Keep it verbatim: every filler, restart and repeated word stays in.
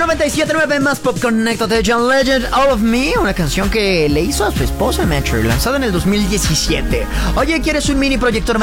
noventa y siete punto nueve Más Pop Connecto de John Legend, All of Me, una canción que le hizo a su esposa Metro, lanzada en el dos mil diecisiete. Oye, ¿quieres un mini proyector